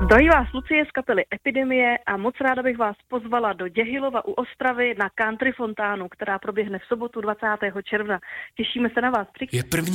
Zdraví vás Lucie z kapely Epidemie a moc ráda bych vás pozvala do Děhilova u Ostravy na country fontánu, která proběhne v sobotu 20. června. Těšíme se na vás.